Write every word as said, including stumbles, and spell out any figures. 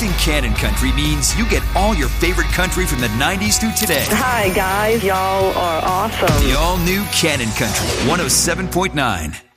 Choosing Cannon Country means you get all your favorite country from the nineties through today. Hi, guys. Y'all are awesome. The all-new Cannon Country, one oh seven point nine.